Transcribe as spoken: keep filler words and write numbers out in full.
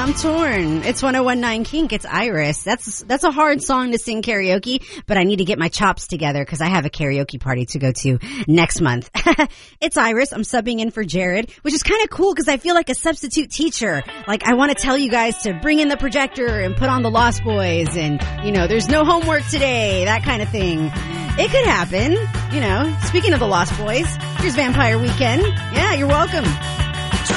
I'm torn. It's one oh one point nine Kink. It's Iris. That's that's a hard song to sing karaoke, but I need to get my chops together because I have a karaoke party to go to next month. It's Iris. I'm subbing in for Jared, which is kind of cool because I feel like a substitute teacher. Like, I want to tell you guys to bring in the projector and put on the Lost Boys and, you know, there's no homework today, that kind of thing. It could happen, you know. Speaking of the Lost Boys, here's Vampire Weekend. Yeah, you're welcome.